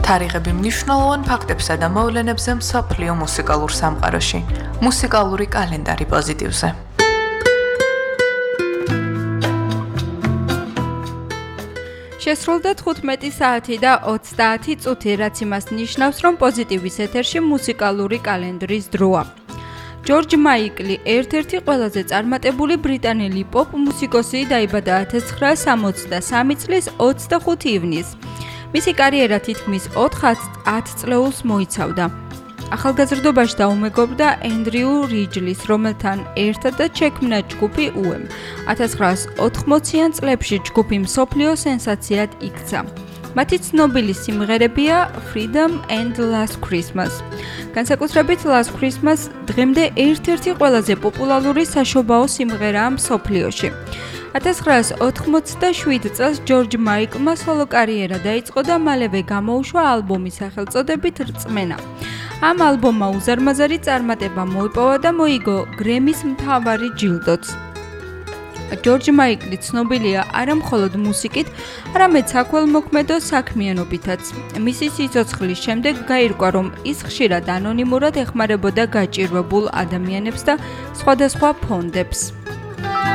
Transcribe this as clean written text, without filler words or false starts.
თარიღები მნიშვნელოვან ფაქტებსა და მოვლენებზე მსოფლიო მუსიკალურ სამყაროში. მუსიკალური კალენდარი პოზიტივზე. შესრულდა 15 საათი და 30 წუთი, რაც იმას ნიშნავს, რომ პოზიტივის ეთერში მუსიკალური კალენდრის დროა. ჯორჯ მაიკლი, ერთ-ერთი ყველაზე წარმატებული ბრიტანელი პოპ მუსიკოსი, დაიბადა 1963 წლის 25 ივნისს. მისი კარიერა თითქმის 4-10 წლეულს მოიცავდა. ახალგაზრდობაში დაუმეგობრდა ენდრიუ რიჯლის, რომელთან ერთადაც შექმნა ჯგუფი უემ. 1980-იან წლებში ჯგუფი მსოფლიო სენსაციად იქცა. მათი ცნობილი სიმღერებია Freedom and Last Christmas. განსაკუთრებით Last Christmas დღემდე ერთ-ერთი ყველაზე პოპულარული საშობაო სიმღერაა მსოფლიოში. 1987 წელს ჯორჯ მაიკლმა სოლო კარიერა დაიწყო და მალევე გამოუშვა ალბომი სახელწოდებით რწმენა. ამ ალბომმა უზარმაზარი წარმატება მოიპოვა და მოიგო გრემის მთავარი ჯილდოც. ჯორჯ მაიკლი ცნობილია არა მხოლოდ მუსიკით, არამედ საქველმოქმედო საქმიანობითაც. მისი სიცოცხლის შემდეგ გაირკვა, რომ ის ხშირად ანონიმურად ეხმარებოდა გაჭირვებულ ადამიანებს და სხვადასხვა ფონდებს.